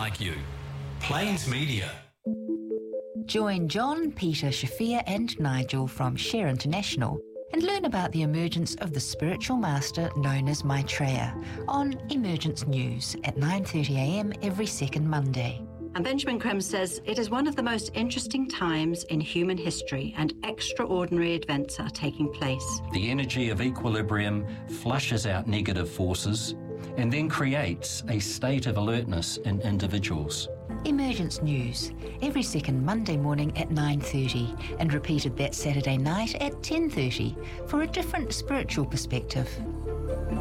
like you. Plains Media. Join John, Peter, Shafia and Nigel from Share International and learn about the emergence of the spiritual master known as Maitreya on Emergence News at 9:30am every second Monday. And Benjamin Creme says it is one of the most interesting times in human history and extraordinary events are taking place. The energy of equilibrium flushes out negative forces and then creates a state of alertness in individuals. Emergence News, every second Monday morning at 9:30 and repeated that Saturday night at 10:30 for a different spiritual perspective.